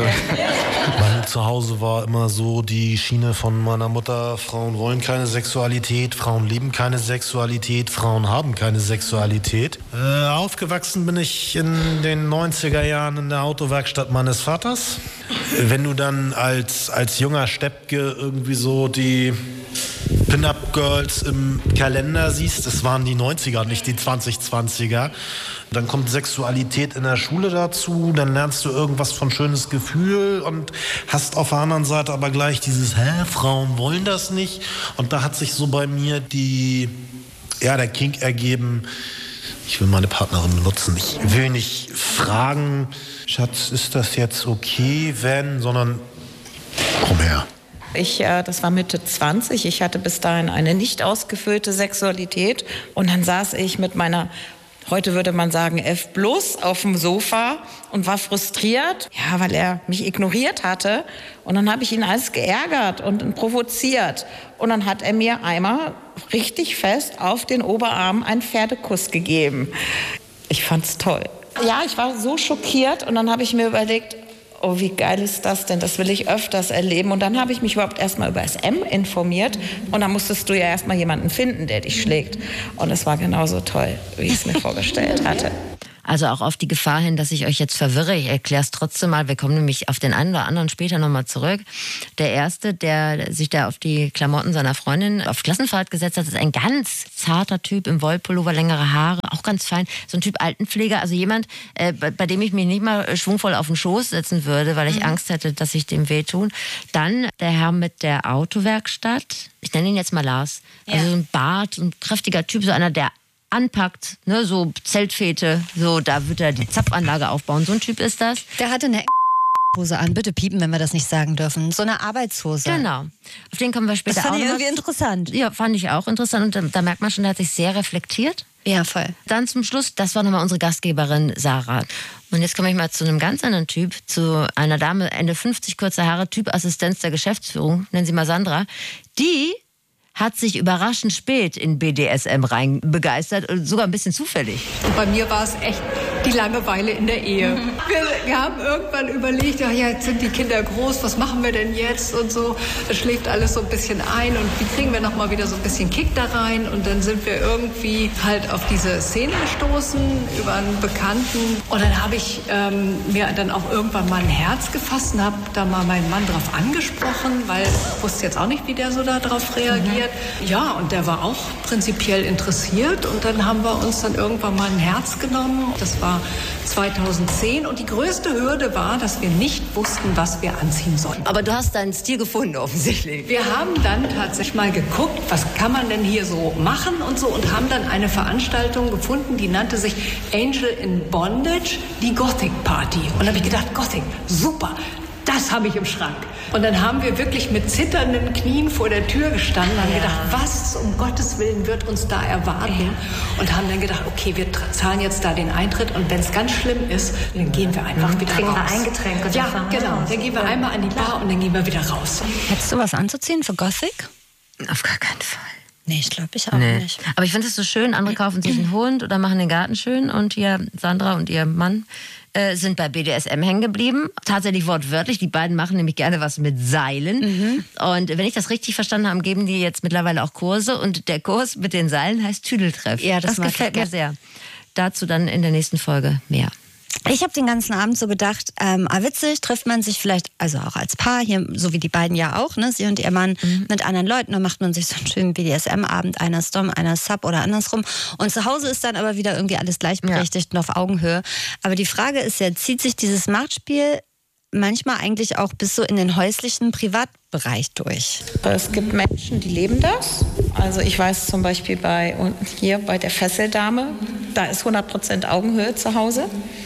Speaker 6: mein Zuhause war immer so die Schiene von meiner Mutter, Frauen wollen keine Sexualität, Frauen lieben keine Sexualität, Frauen haben keine Sexualität. Äh, aufgewachsen bin ich in den neunziger Jahren in der Autowerkstatt meines Vaters. Wenn du dann als, als junger Steppke irgendwie so die Pin-Up-Girls im Kalender siehst, das waren die neunziger, nicht die zwanzig zwanziger, dann kommt Sexualität in der Schule dazu, dann lernst du irgendwas von schönes Gefühl und hast auf der anderen Seite aber gleich dieses, hä, Frauen wollen das nicht. Und da hat sich so bei mir die, ja, der Kink ergeben, ich will meine Partnerin benutzen. Ich will nicht fragen, Schatz, ist das jetzt okay, wenn, sondern komm her.
Speaker 7: Ich, äh, das war Mitte zwanzig, ich hatte bis dahin eine nicht ausgefüllte Sexualität und dann saß ich mit meiner, heute würde man sagen F plus, auf dem Sofa und war frustriert, ja, weil er mich ignoriert hatte und dann habe ich ihn alles geärgert und provoziert und dann hat er mir einmal richtig fest auf den Oberarm einen Pferdekuss gegeben. Ich fand's toll. Ja, ich war so schockiert und dann habe ich mir überlegt, oh, wie geil ist das denn? Das will ich öfters erleben. Und dann habe ich mich überhaupt erstmal über S M informiert. Und dann musstest du ja erstmal jemanden finden, der dich schlägt. Und es war genauso toll, wie ich es mir vorgestellt hatte.
Speaker 2: Also auch auf die Gefahr hin, dass ich euch jetzt verwirre. Ich erkläre es trotzdem mal. Wir kommen nämlich auf den einen oder anderen später nochmal zurück. Der Erste, der sich da auf die Klamotten seiner Freundin auf Klassenfahrt gesetzt hat, ist ein ganz zarter Typ im Wollpullover, längere Haare, auch ganz fein. So ein Typ Altenpfleger, also jemand, äh, bei, bei dem ich mich nicht mal schwungvoll auf den Schoß setzen würde, weil ich mhm. Angst hätte, dass ich dem wehtun. Dann der Herr mit der Autowerkstatt. Ich nenne ihn jetzt mal Lars. Also ja. so ein Bart, ein kräftiger Typ, so einer, der anpackt, ne, so Zeltfete, so, da wird er die Zapfanlage aufbauen. So ein Typ ist das.
Speaker 3: Der hatte eine Hose an, bitte piepen, wenn wir das nicht sagen dürfen. So eine Arbeitshose.
Speaker 2: Genau. Auf den kommen wir später auch.
Speaker 3: Das fand ich
Speaker 2: noch.
Speaker 3: irgendwie interessant.
Speaker 2: Ja, fand ich auch interessant. Und da, da merkt man schon, der hat sich sehr reflektiert.
Speaker 3: Ja, voll.
Speaker 2: Dann zum Schluss, das war nochmal unsere Gastgeberin Sarah. Und jetzt komme ich mal zu einem ganz anderen Typ, zu einer Dame, Ende fünfzig, kurze Haare, Typ Assistenz der Geschäftsführung, nennen Sie mal Sandra. Die hat sich überraschend spät in B D S M rein begeistert und sogar ein bisschen zufällig.
Speaker 8: Und bei mir war es echt die Langeweile in der Ehe. Wir, wir haben irgendwann überlegt, ja, jetzt sind die Kinder groß, was machen wir denn jetzt und so. Das schläft alles so ein bisschen ein und wie kriegen wir nochmal wieder so ein bisschen Kick da rein? Und dann sind wir irgendwie halt auf diese Szene gestoßen über einen Bekannten. Und dann habe ich ähm, mir dann auch irgendwann mal ein Herz gefasst und habe da mal meinen Mann drauf angesprochen, weil ich wusste jetzt auch nicht, wie der so darauf reagiert. Mhm. Ja, und der war auch prinzipiell interessiert. Und dann haben wir uns dann irgendwann mal ein Herz genommen. Das war zweitausendzehn. Und die größte Hürde war, dass wir nicht wussten, was wir anziehen sollten.
Speaker 2: Aber du hast deinen Stil gefunden, offensichtlich.
Speaker 8: Wir haben dann tatsächlich mal geguckt, was kann man denn hier so machen und so. Und haben dann eine Veranstaltung gefunden, die nannte sich Angel in Bondage, die Gothic Party. Und da habe ich gedacht, Gothic, super, das habe ich im Schrank. Und dann haben wir wirklich mit zitternden Knien vor der Tür gestanden und haben ja. gedacht, was um Gottes Willen wird uns da erwarten? Ja. Und haben dann gedacht, okay, wir zahlen jetzt da den Eintritt und wenn es ganz schlimm ist, dann gehen wir einfach mhm. wieder
Speaker 3: Kriegen
Speaker 8: raus.
Speaker 3: Wir ein Getränk und
Speaker 8: ja,
Speaker 3: fahren
Speaker 8: genau. Raus. Dann gehen wir ja. einmal an die Bar und dann gehen wir wieder raus.
Speaker 3: Hättest du was anzuziehen für Gothic?
Speaker 2: Auf gar keinen Fall.
Speaker 3: Nee, ich glaube ich auch
Speaker 2: nee.
Speaker 3: nicht.
Speaker 2: Aber ich finde es so schön, andere kaufen sich einen Hund oder machen den Garten schön und hier Sandra und ihr Mann äh, sind bei B D S M hängen geblieben. Tatsächlich wortwörtlich, die beiden machen nämlich gerne was mit Seilen. Mhm. Und wenn ich das richtig verstanden habe, geben die jetzt mittlerweile auch Kurse und der Kurs mit den Seilen heißt Tüdeltreff.
Speaker 3: Ja, das,
Speaker 2: das gefällt mir sehr. Dazu dann in der nächsten Folge mehr.
Speaker 3: Ich habe den ganzen Abend so gedacht, ähm, ah, witzig, trifft man sich vielleicht, also auch als Paar, hier, so wie die beiden ja auch, ne, sie und ihr Mann, mhm. mit anderen Leuten, dann macht man sich so einen schönen B D S M-Abend, einer ist Dom, einer ist Sub oder andersrum. Und zu Hause ist dann aber wieder irgendwie alles gleichberechtigt ja. und auf Augenhöhe. Aber die Frage ist ja, zieht sich dieses Machtspiel manchmal eigentlich auch bis so in den häuslichen Privatbereich durch?
Speaker 7: Es gibt Menschen, die leben das. Also ich weiß zum Beispiel bei hier bei der Fesseldame, da ist hundert Prozent Augenhöhe zu Hause.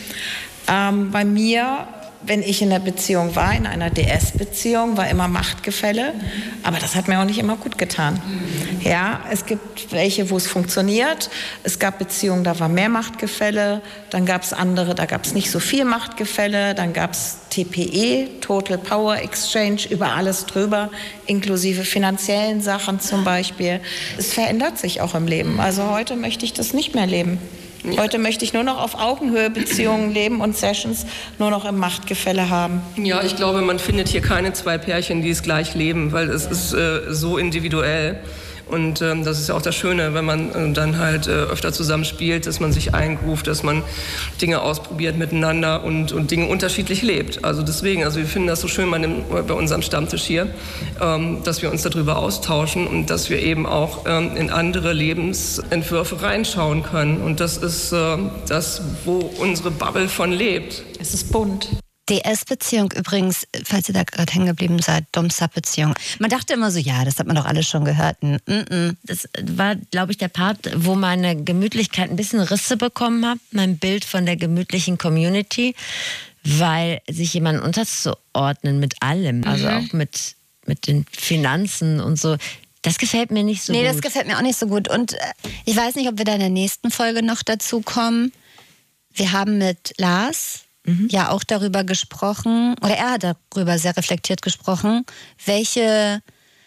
Speaker 7: Ähm, bei mir, wenn ich in der Beziehung war, in einer D S-Beziehung, war immer Machtgefälle. Aber das hat mir auch nicht immer gut getan. Ja, es gibt welche, wo es funktioniert. Es gab Beziehungen, da war mehr Machtgefälle. Dann gab es andere, da gab es nicht so viel Machtgefälle. Dann gab es T P E, Total Power Exchange, über alles drüber, inklusive finanziellen Sachen zum Beispiel. Es verändert sich auch im Leben. Also heute möchte ich das nicht mehr leben. Heute möchte ich nur noch auf Augenhöhe Beziehungen leben und Sessions nur noch im Machtgefälle haben.
Speaker 4: Ja, ich glaube, man findet hier keine zwei Pärchen, die es gleich leben, weil es ist äh, so individuell. Und ähm, das ist ja auch das Schöne, wenn man äh, dann halt äh, öfter zusammen spielt, dass man sich eingruft, dass man Dinge ausprobiert miteinander und, und Dinge unterschiedlich lebt. Also deswegen, also wir finden das so schön bei, dem, bei unserem Stammtisch hier, ähm, dass wir uns darüber austauschen und dass wir eben auch ähm, in andere Lebensentwürfe reinschauen können. Und das ist äh, das, wo unsere Bubble von lebt.
Speaker 7: Es ist bunt.
Speaker 3: D S-Beziehung übrigens, falls ihr da gerade hängen geblieben seid, Dom-Sub-Beziehung. Man dachte immer so, ja, das hat man doch alles schon gehört. Mm-mm.
Speaker 2: Das war, glaube ich, der Part, wo meine Gemütlichkeit ein bisschen Risse bekommen hat. Mein Bild von der gemütlichen Community, weil sich jemand unterzuordnen mit allem, also mhm. auch mit, mit den Finanzen und so. Das gefällt mir nicht so
Speaker 3: nee,
Speaker 2: gut.
Speaker 3: Nee, das gefällt mir auch nicht so gut. Und äh, ich weiß nicht, ob wir da in der nächsten Folge noch dazu kommen. Wir haben mit Lars Mhm. ja auch darüber gesprochen, oder er hat darüber sehr reflektiert gesprochen, welche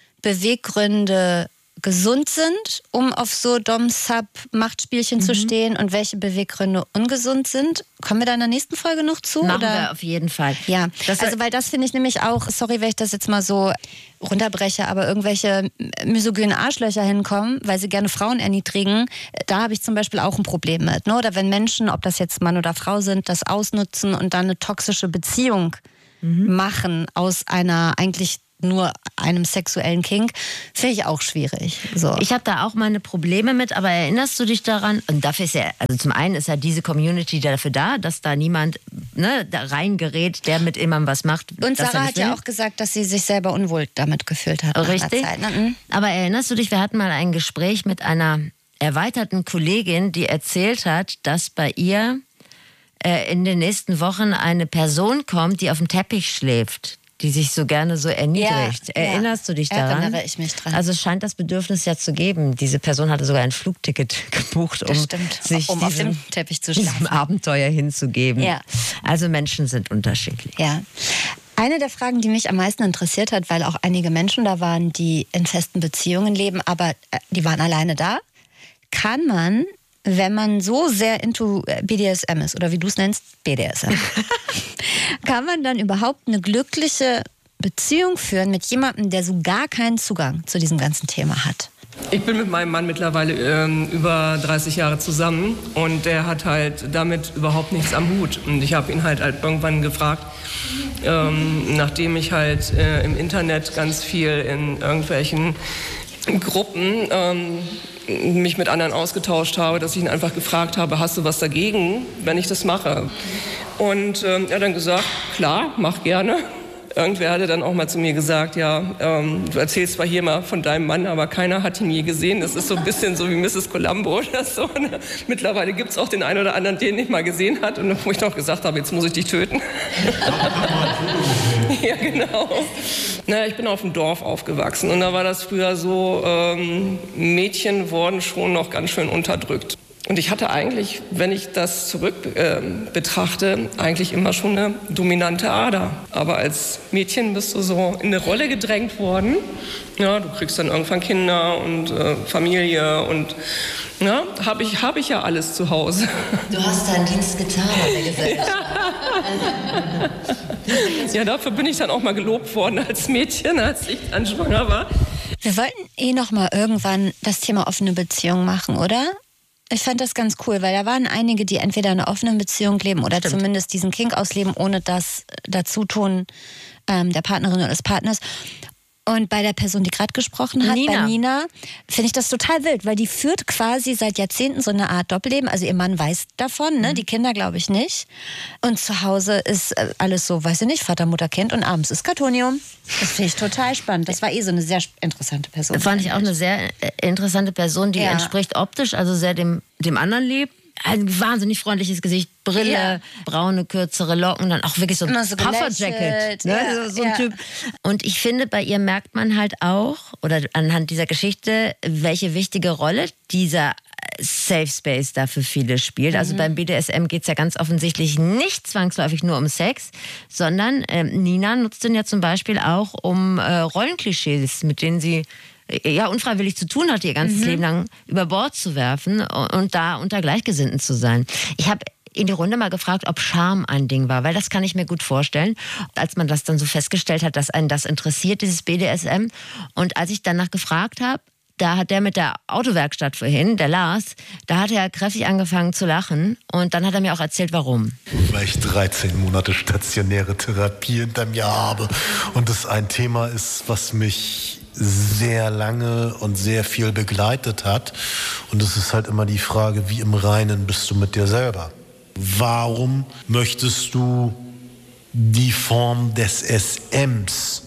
Speaker 3: Beweggründe gesund sind, um auf so Dom-Sub-Machtspielchen mhm. zu stehen und welche Beweggründe ungesund sind. Kommen wir da in der nächsten Folge noch zu?
Speaker 2: Machen
Speaker 3: oder?
Speaker 2: wir auf jeden Fall.
Speaker 3: Ja, das also weil das finde ich nämlich auch, sorry, wenn ich das jetzt mal so runterbreche, aber irgendwelche misogynen Arschlöcher hinkommen, weil sie gerne Frauen erniedrigen, da habe ich zum Beispiel auch ein Problem mit. Ne? Oder wenn Menschen, ob das jetzt Mann oder Frau sind, das ausnutzen und dann eine toxische Beziehung mhm. machen aus einer eigentlich nur einem sexuellen Kink, finde ich auch schwierig. So.
Speaker 2: Ich habe da auch meine Probleme mit, aber erinnerst du dich daran? Und dafür ist ja, also zum einen ist ja diese Community dafür da, dass da niemand ne, da reingerät, der mit jemandem was macht.
Speaker 3: Und Sarah hat will. ja auch gesagt, dass sie sich selber unwohl damit gefühlt hat.
Speaker 2: Richtig.
Speaker 3: Zeit, ne?
Speaker 2: Aber erinnerst du dich, wir hatten mal ein Gespräch mit einer erweiterten Kollegin, die erzählt hat, dass bei ihr äh, in den nächsten Wochen eine Person kommt, die auf dem Teppich schläft, die sich so gerne so erniedrigt.
Speaker 3: Ja,
Speaker 2: Erinnerst
Speaker 3: ja.
Speaker 2: du dich daran?
Speaker 3: Erinnere ich mich dran.
Speaker 2: Also es scheint das Bedürfnis ja zu geben. Diese Person hatte sogar ein Flugticket gebucht, um sich
Speaker 3: um
Speaker 2: diesem,
Speaker 3: auf dem Teppich zu schlafen.
Speaker 2: diesem Abenteuer hinzugeben.
Speaker 3: Ja.
Speaker 2: Also Menschen sind unterschiedlich.
Speaker 3: Ja. Eine der Fragen, die mich am meisten interessiert hat, weil auch einige Menschen da waren, die in festen Beziehungen leben, aber die waren alleine da. Kann man wenn man so sehr into B D S M ist, oder wie du es nennst, B D S M, kann man dann überhaupt eine glückliche Beziehung führen mit jemandem, der so gar keinen Zugang zu diesem ganzen Thema hat?
Speaker 4: Ich bin mit meinem Mann mittlerweile ähm, über dreißig Jahre zusammen und der hat halt damit überhaupt nichts am Hut. Und ich habe ihn halt, halt irgendwann gefragt, ähm, nachdem ich halt äh, im Internet ganz viel in irgendwelchen Gruppen ähm, mich mit anderen ausgetauscht habe, dass ich ihn einfach gefragt habe, hast du was dagegen, wenn ich das mache? Und ähm, er hat dann gesagt, klar, mach gerne. Irgendwer hatte dann auch mal zu mir gesagt, ja, ähm, du erzählst zwar hier mal von deinem Mann, aber keiner hat ihn je gesehen. Das ist so ein bisschen so wie Misses Columbo oder so. Ne? Mittlerweile gibt es auch den einen oder anderen, den ich mal gesehen hat. Und wo ich noch gesagt habe, jetzt muss ich dich töten. Ja, genau. Naja, ich bin auf dem Dorf aufgewachsen und da war das früher so, ähm, Mädchen wurden schon noch ganz schön unterdrückt. Und ich hatte eigentlich, wenn ich das zurück äh, betrachte, eigentlich immer schon eine dominante Ader. Aber als Mädchen bist du so in eine Rolle gedrängt worden. Ja, du kriegst dann irgendwann Kinder und äh, Familie und ja, habe ich, hab ich ja alles zu Hause.
Speaker 2: Du hast deinen Dienst getan an der Gesellschaft.
Speaker 4: Ja, dafür bin ich dann auch mal gelobt worden als Mädchen, als ich dann schwanger war.
Speaker 3: Wir wollten eh noch mal irgendwann das Thema offene Beziehung machen, oder? Ich fand das ganz cool, weil da waren einige, die entweder in einer offenen Beziehung leben oder Stimmt. zumindest diesen Kink ausleben, ohne das Dazutun ähm, der Partnerin oder des Partners. Und bei der Person, die gerade gesprochen hat, Nina. bei Nina, finde ich das total wild, weil die führt quasi seit Jahrzehnten so eine Art Doppelleben. Also ihr Mann weiß davon, ne? Mhm. Die Kinder glaube ich nicht. Und zu Hause ist alles so, weiß ich nicht, Vater, Mutter, Kind und abends ist Kartonium. Das finde ich total spannend. Das war eh so eine sehr interessante Person.
Speaker 2: Fand ich auch eine sehr interessante Person, die ja. entspricht optisch, also sehr dem, dem anderen Leben. Ein wahnsinnig freundliches Gesicht, Brille, ja. braune, kürzere Locken, dann auch wirklich so ein so Pufferjacket. Ne?
Speaker 3: Ja,
Speaker 2: so, so ein
Speaker 3: ja.
Speaker 2: Typ. Und ich finde, bei ihr merkt man halt auch, oder anhand dieser Geschichte, welche wichtige Rolle dieser Safe Space da für viele spielt. Mhm. Also beim B D S M geht es ja ganz offensichtlich nicht zwangsläufig nur um Sex, sondern äh, Nina nutzt den ja zum Beispiel auch, um äh, Rollenklischees, mit denen sie ja unfreiwillig zu tun hat, ihr ganzes mhm. Leben lang über Bord zu werfen und, und da unter Gleichgesinnten zu sein. Ich habe in die Runde mal gefragt, ob Scham ein Ding war, weil das kann ich mir gut vorstellen, als man das dann so festgestellt hat, dass einen das interessiert, dieses B D S M. Und als ich danach gefragt habe, da hat der mit der Autowerkstatt vorhin, der Lars, da hat er kräftig angefangen zu lachen und dann hat er mir auch erzählt, warum.
Speaker 6: Weil ich dreizehn Monate stationäre Therapie hinter mir habe und das ein Thema ist, was mich sehr lange und sehr viel begleitet hat. Und es ist halt immer die Frage, wie im Reinen bist du mit dir selber? Warum möchtest du die Form des S Ms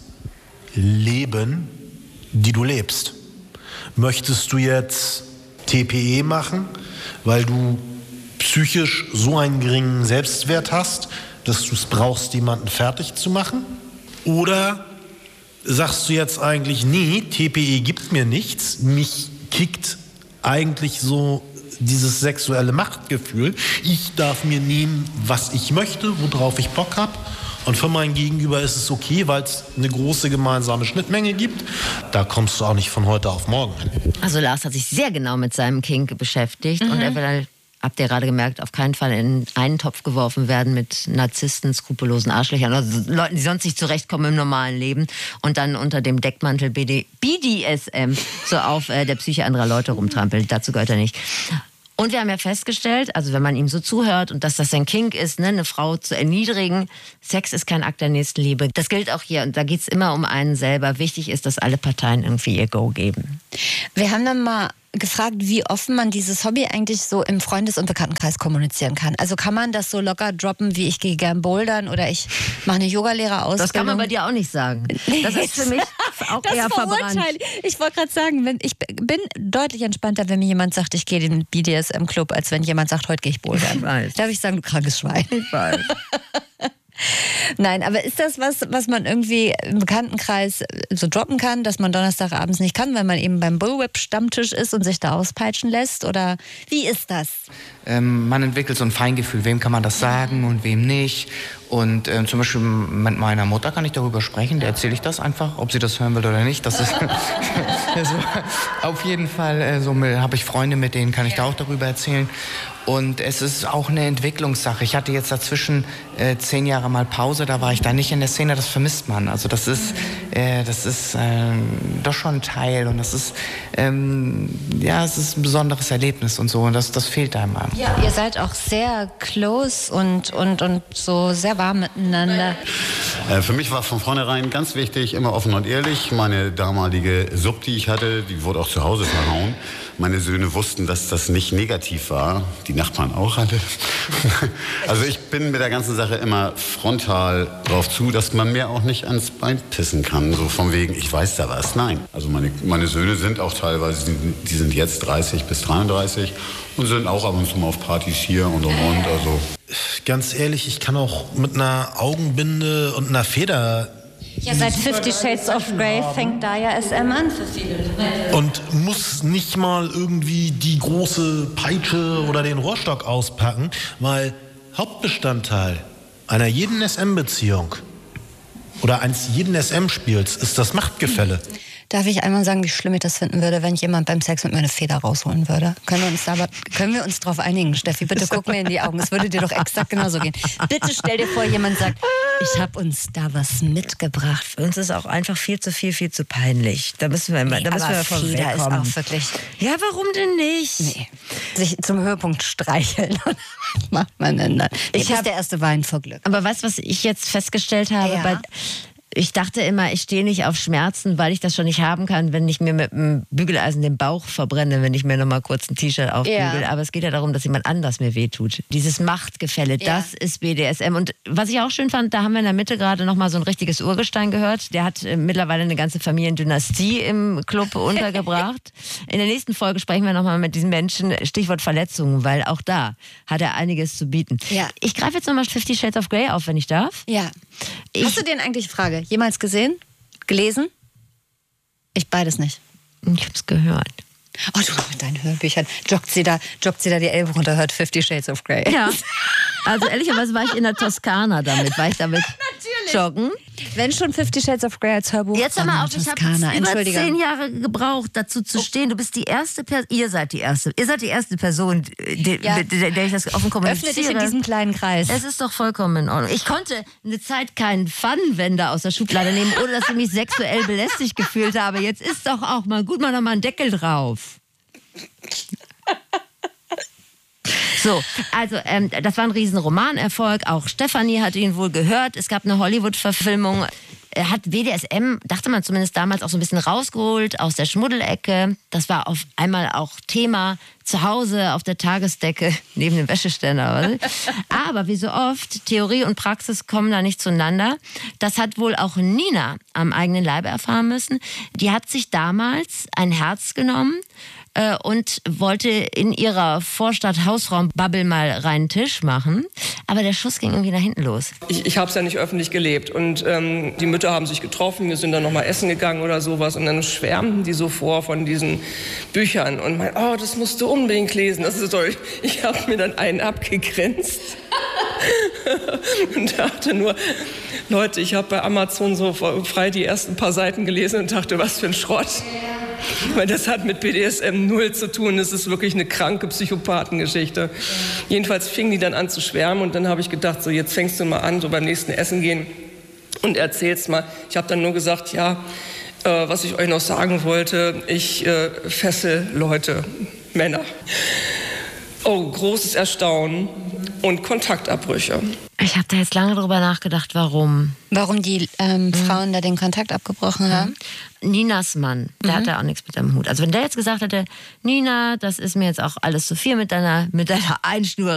Speaker 6: leben, die du lebst? Möchtest du jetzt T P E machen, weil du psychisch so einen geringen Selbstwert hast, dass du es brauchst, jemanden fertig zu machen? Oder sagst du jetzt eigentlich, nee, T P E gibt mir nichts, mich kickt eigentlich so dieses sexuelle Machtgefühl. Ich darf mir nehmen, was ich möchte, worauf ich Bock habe. Und für mein Gegenüber ist es okay, weil es eine große gemeinsame Schnittmenge gibt. Da kommst du auch nicht von heute auf morgen hin.
Speaker 2: Also Lars hat sich sehr genau mit seinem Kink beschäftigt mhm. und er will halt, habt ihr gerade gemerkt, auf keinen Fall in einen Topf geworfen werden mit Narzissten, skrupellosen Arschlöchern, also Leuten, die sonst nicht zurechtkommen im normalen Leben und dann unter dem Deckmantel B D S M so auf äh, der Psyche anderer Leute rumtrampeln. Dazu gehört er nicht. Und wir haben ja festgestellt, also wenn man ihm so zuhört und dass das sein Kink ist, ne, eine Frau zu erniedrigen, Sex ist kein Akt der Nächstenliebe. Das gilt auch hier und da geht es immer um einen selber. Wichtig ist, dass alle Parteien irgendwie ihr Go geben.
Speaker 3: Wir haben dann mal gefragt, wie offen man dieses Hobby eigentlich so im Freundes- und Bekanntenkreis kommunizieren kann. Also kann man das so locker droppen, wie ich gehe gern bouldern oder ich mache eine Yogalehrerausbildung?
Speaker 2: Das kann man bei dir auch nicht sagen. Das ist für mich auch das eher verbrannt.
Speaker 3: Ich wollte gerade sagen, wenn, ich bin deutlich entspannter, wenn mir jemand sagt, ich gehe in den B D S M-Club, als wenn jemand sagt, heute gehe ich bouldern.
Speaker 2: Ich weiß.
Speaker 3: Darf ich sagen, du krankes Schwein?
Speaker 2: Ich weiß.
Speaker 3: Nein, aber ist das was, was man irgendwie im Bekanntenkreis so droppen kann, dass man Donnerstagabends nicht kann, weil man eben beim Bullwhip-Stammtisch ist und sich da auspeitschen lässt? Oder wie ist das?
Speaker 5: Ähm, man entwickelt so ein Feingefühl, wem kann man das sagen und wem nicht. Und äh, zum Beispiel mit meiner Mutter kann ich darüber sprechen, der erzähle ich das einfach, ob sie das hören will oder nicht. Das ist also, auf jeden Fall, äh, so habe ich Freunde, mit denen kann ich da auch darüber erzählen. Und es ist auch eine Entwicklungssache. Ich hatte jetzt dazwischen äh, zehn Jahre mal Pause, da war ich da nicht in der Szene, das vermisst man. Also das ist, äh, das ist äh, doch schon ein Teil und das ist, ähm, ja, es ist ein besonderes Erlebnis und so und das, das fehlt einem.
Speaker 3: Ja, ihr seid auch sehr close und, und, und so sehr warm miteinander.
Speaker 9: Äh, für mich war von vornherein ganz wichtig, immer offen und ehrlich. Meine damalige Sub, die ich hatte, die wurde auch zu Hause verhauen. Meine Söhne wussten, dass das nicht negativ war. Die Nachbarn auch alle. Also ich bin mit der ganzen Sache immer frontal drauf zu, dass man mir auch nicht ans Bein pissen kann. So von wegen, ich weiß da was. Nein. Also meine, meine Söhne sind auch teilweise, die sind jetzt dreißig bis dreiunddreißig und sind auch ab und zu mal auf Partys hier und und und. Also.
Speaker 6: Ganz ehrlich, ich kann auch mit einer Augenbinde und einer Feder...
Speaker 3: Ja, seit Fifty Shades of Grey fängt da ja S M an für viele.
Speaker 6: Und muss nicht mal irgendwie die große Peitsche oder den Rohrstock auspacken, weil Hauptbestandteil einer jeden S M-Beziehung oder eines jeden S M-Spiels ist das Machtgefälle.
Speaker 3: Darf ich einmal sagen, wie schlimm ich das finden würde, wenn jemand beim Sex mit mir eine Feder rausholen würde? Können wir uns, aber, können wir uns darauf einigen, Steffi? Bitte guck mir in die Augen. Es würde dir doch exakt genauso gehen. Bitte stell dir vor, jemand sagt, ich habe uns da was mitgebracht.
Speaker 2: Für uns ist auch einfach viel zu viel, viel zu peinlich. Da müssen wir immer,
Speaker 3: Nee,
Speaker 2: da müssen
Speaker 3: aber
Speaker 2: wir von
Speaker 3: Feder ist
Speaker 2: wegkommen.
Speaker 3: auch wirklich...
Speaker 2: Ja, warum denn nicht?
Speaker 3: Nee. Sich zum Höhepunkt streicheln. Was macht man denn dann? Nee,
Speaker 2: Ich
Speaker 3: das
Speaker 2: hab-
Speaker 3: ist der erste Wein vor Glück.
Speaker 2: Aber weißt du, was ich jetzt festgestellt habe?
Speaker 3: Ja.
Speaker 2: Bei, ich dachte immer, ich stehe nicht auf Schmerzen, weil ich das schon nicht haben kann, wenn ich mir mit dem Bügeleisen den Bauch verbrenne, wenn ich mir noch mal kurz ein T-Shirt aufbügel.
Speaker 3: Ja.
Speaker 2: Aber es geht ja darum, dass jemand anders mir wehtut. Dieses Machtgefälle,
Speaker 3: Ja.
Speaker 2: das ist B D S M. Und was ich auch schön fand, da haben wir in der Mitte gerade noch mal so ein richtiges Urgestein gehört. Der hat äh, mittlerweile eine ganze Familiendynastie im Club untergebracht. In der nächsten Folge sprechen wir noch mal mit diesen Menschen. Stichwort Verletzungen, weil auch da hat er einiges zu bieten.
Speaker 3: Ja.
Speaker 2: Ich greife jetzt noch mal Fifty Shades of Grey auf, wenn ich darf.
Speaker 3: Ja.
Speaker 2: Ich-
Speaker 3: Hast du den eigentlich, Frage, jemals gesehen? Gelesen? Ich beides nicht.
Speaker 2: Ich hab's gehört.
Speaker 3: Oh, du mit deinen Hörbüchern. Joggt sie da, joggt sie da die Elbe runter, hört Fifty Shades of Grey.
Speaker 2: Ja. Also ehrlicherweise war ich in der Toskana damit. War ich damit joggen.
Speaker 3: Wenn schon Fifty Shades of Grey als Hörbuch.
Speaker 2: Jetzt hör
Speaker 3: dann
Speaker 2: mal auf, ich habe
Speaker 3: Toskana.
Speaker 2: über
Speaker 3: Entschuldige.
Speaker 2: zehn Jahre gebraucht, dazu zu stehen. Du bist die erste Person, ihr seid die erste, ihr seid die erste Person, die,
Speaker 3: Ja.
Speaker 2: mit der, der ich das offen kommuniziere.
Speaker 3: Öffne dich in diesem kleinen Kreis.
Speaker 2: Es ist doch vollkommen in Ordnung. Ich konnte eine Zeit keinen Pfannenwender aus der Schublade nehmen, ohne dass ich mich sexuell belästigt gefühlt habe. Jetzt ist doch auch mal gut, mal noch mal einen Deckel drauf. So, also ähm, das war ein riesen Romanerfolg. Auch Stefanie hat ihn wohl gehört. Es gab eine Hollywood-Verfilmung. Er hat B D S M, dachte man zumindest damals, auch so ein bisschen rausgeholt aus der Schmuddelecke. Das war auf einmal auch Thema zu Hause auf der Tagesdecke neben dem Wäscheständer. Oder? Aber wie so oft, Theorie und Praxis kommen da nicht zueinander. Das hat wohl auch Nina am eigenen Leibe erfahren müssen. Die hat sich damals ein Herz genommen äh, und wollte in ihrer Vorstadt-Hausraum-Bubble mal reinen Tisch machen. Aber der Schuss ging irgendwie nach hinten los.
Speaker 4: Ich, ich habe es ja nicht öffentlich gelebt und ähm, die Mütter haben sich getroffen, wir sind dann noch mal essen gegangen oder sowas und dann schwärmten die so vor von diesen Büchern und meinten, oh, das musst du unbedingt lesen, das ist toll. Ich habe mir dann einen abgegrenzt und dachte nur, Leute, ich habe bei Amazon so frei die ersten paar Seiten gelesen und dachte, was für ein Schrott. Weil das hat mit B D S M null zu tun. Das ist wirklich eine kranke Psychopathengeschichte. Jedenfalls fingen die dann an zu schwärmen und dann habe ich gedacht, so jetzt fängst du mal an, so beim nächsten Essen gehen und erzählst mal. Ich habe dann nur gesagt, ja, äh, was ich euch noch sagen wollte, ich äh, fessel Leute, Männer. Oh, großes Erstaunen und Kontaktabbrüche.
Speaker 2: Ich habe da jetzt lange drüber nachgedacht, warum.
Speaker 3: Warum die ähm, Frauen da den Kontakt abgebrochen haben?
Speaker 2: Ninas Mann, der
Speaker 3: Mhm.
Speaker 2: hatte auch nichts mit deinem Hut. Also wenn der jetzt gesagt hätte, Nina, das ist mir jetzt auch alles zu viel mit deiner, mit deiner Einschnur